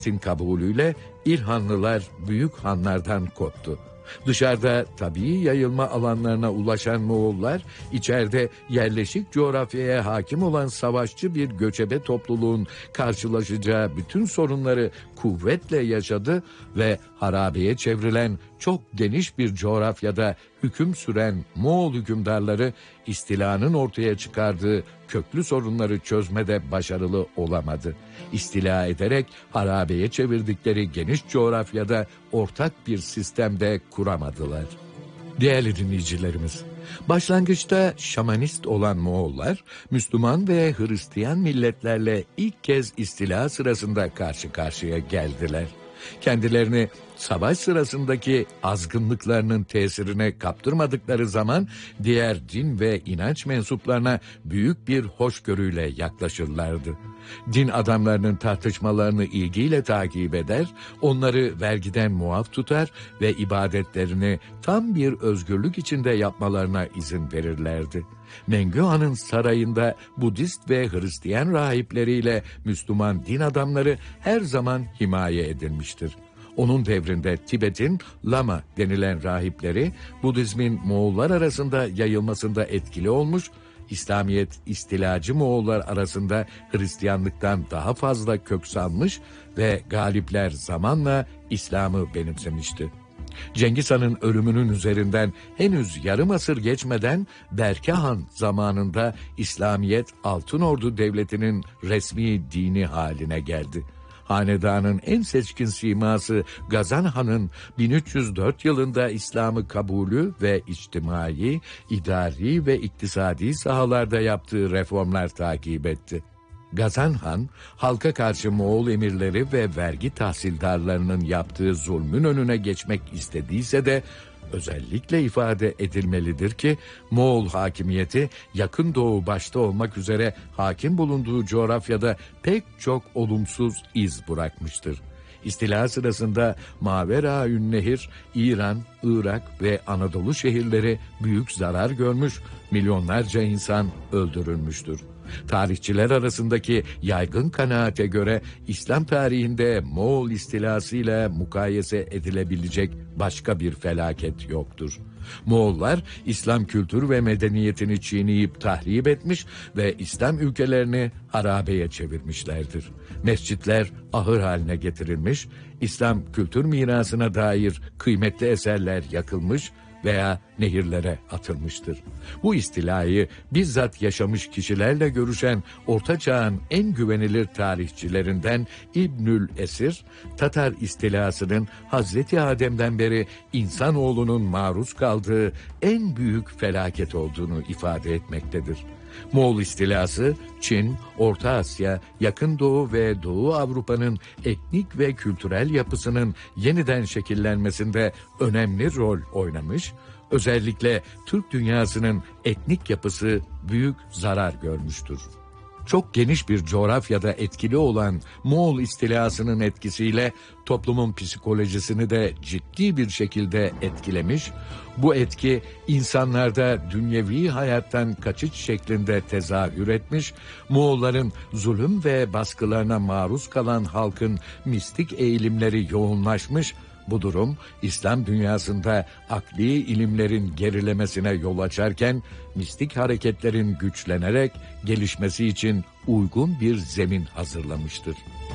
kabulüyle İlhanlılar büyük hanlardan koptu. Dışarıda tabii yayılma alanlarına ulaşan Moğollar, içeride yerleşik coğrafyaya hakim olan savaşçı bir göçebe topluluğun karşılaşacağı bütün sorunları kuvvetle yaşadı ve harabeye çevrilen çok geniş bir coğrafyada hüküm süren Moğol hükümdarları istilanın ortaya çıkardığı köklü sorunları çözmede başarılı olamadı. İstila ederek harabeye çevirdikleri geniş coğrafyada ortak bir sistemde kuramadılar. Değerli dinleyicilerimiz, başlangıçta şamanist olan Moğollar, Müslüman ve Hristiyan milletlerle ilk kez istila sırasında karşı karşıya geldiler. Kendilerini savaş sırasındaki azgınlıklarının tesirine kaptırmadıkları zaman diğer din ve inanç mensuplarına büyük bir hoşgörüyle yaklaşırlardı. Din adamlarının tartışmalarını ilgiyle takip eder, onları vergiden muaf tutar ve ibadetlerini tam bir özgürlük içinde yapmalarına izin verirlerdi. Mengü Han'ın sarayında Budist ve Hristiyan rahipleriyle Müslüman din adamları her zaman himaye edilmiştir. Onun devrinde Tibet'in Lama denilen rahipleri Budizmin Moğollar arasında yayılmasında etkili olmuş, İslamiyet istilacı Moğollar arasında Hristiyanlıktan daha fazla kök salmış ve galipler zamanla İslam'ı benimsemişti. Cengiz Han'ın ölümünün üzerinden henüz yarım asır geçmeden Berke Han zamanında İslamiyet Altınordu Devleti'nin resmi dini haline geldi. Hanedanın en seçkin siması Gazan Han'ın 1304 yılında İslam'ı kabulü ve içtimai, idari ve iktisadi sahalarda yaptığı reformlar takip etti. Gazan Han, halka karşı Moğol emirleri ve vergi tahsildarlarının yaptığı zulmün önüne geçmek istediyse de, özellikle ifade edilmelidir ki, Moğol hakimiyeti Yakın Doğu başta olmak üzere hakim bulunduğu coğrafyada pek çok olumsuz iz bırakmıştır. İstila sırasında Maveraünnehir, İran, Irak ve Anadolu şehirleri büyük zarar görmüş, milyonlarca insan öldürülmüştür. Tarihçiler arasındaki yaygın kanaate göre İslam tarihinde Moğol istilasıyla mukayese edilebilecek başka bir felaket yoktur. Moğollar İslam kültür ve medeniyetini çiğneyip tahrip etmiş ve İslam ülkelerini harabeye çevirmişlerdir. Mescitler ahır haline getirilmiş, İslam kültür mirasına dair kıymetli eserler yakılmış veya nehirlere atılmıştır. Bu istilayı bizzat yaşamış kişilerle görüşen Orta Çağ'ın en güvenilir tarihçilerinden İbnül Esir, Tatar istilasının Hazreti Adem'den beri insanoğlunun maruz kaldığı en büyük felaket olduğunu ifade etmektedir. Moğol istilası, Çin, Orta Asya, Yakın Doğu ve Doğu Avrupa'nın etnik ve kültürel yapısının yeniden şekillenmesinde önemli rol oynamış, özellikle Türk dünyasının etnik yapısı büyük zarar görmüştür. Çok geniş bir coğrafyada etkili olan Moğol istilasının etkisiyle toplumun psikolojisini de ciddi bir şekilde etkilemiş, bu etki insanlarda dünyevi hayattan kaçış şeklinde tezahür etmiş, Moğolların zulüm ve baskılarına maruz kalan halkın mistik eğilimleri yoğunlaşmış. Bu durum İslam dünyasında akli ilimlerin gerilemesine yol açarken mistik hareketlerin güçlenerek gelişmesi için uygun bir zemin hazırlamıştır.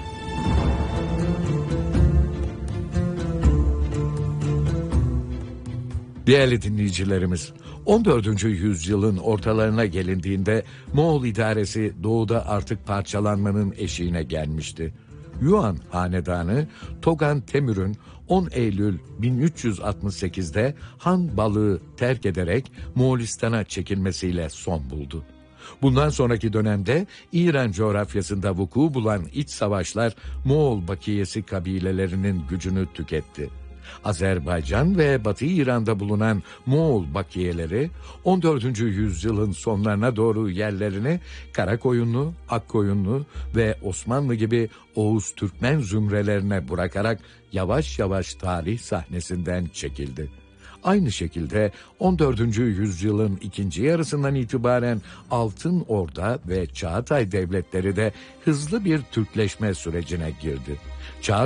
Değerli dinleyicilerimiz, 14. yüzyılın ortalarına gelindiğinde Moğol idaresi doğuda artık parçalanmanın eşiğine gelmişti. Yuan hanedanı Togan Temür'ün 10 Eylül 1368'de Han Balığı terk ederek Moğolistan'a çekilmesiyle son buldu. Bundan sonraki dönemde İran coğrafyasında vuku bulan iç savaşlar Moğol bakiyesi kabilelerinin gücünü tüketti. Azerbaycan ve Batı İran'da bulunan Moğol bakiyeleri 14. yüzyılın sonlarına doğru yerlerini Karakoyunlu, Akkoyunlu ve Osmanlı gibi Oğuz Türkmen zümrelerine bırakarak yavaş yavaş tarih sahnesinden çekildi. Aynı şekilde 14. yüzyılın ikinci yarısından itibaren Altın Orda ve Çağatay devletleri de hızlı bir Türkleşme sürecine girdi.